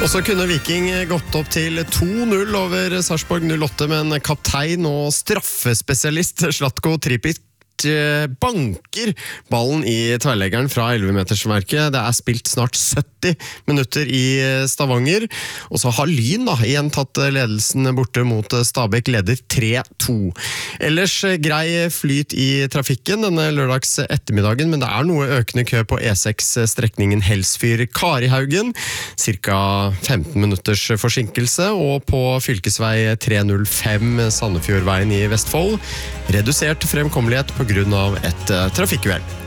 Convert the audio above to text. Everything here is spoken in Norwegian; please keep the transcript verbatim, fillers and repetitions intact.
Og så kunne Viking gått opp til to null over Sarpsborg null åtte, men kaptein og straffespesialist Zlatko Tripic banker ballen i tverrleggeren fra elleve-metersmerket. Det er spilt snart sytti minutter i Stavanger, og så har Lyn da igjen tatt ledelsen borte mot Stabæk, leder tre to. Ellers grei flyt i trafikken denne lørdags ettermiddagen, men det er noe økende kø på E seks-strekningen Helsfyr-Karihaugen, cirka femten minutters forsinkelse, og på fylkesvei tre null fem Sandefjordveien i Vestfold, redusert fremkommelighet på grunn av et trafikkuhell.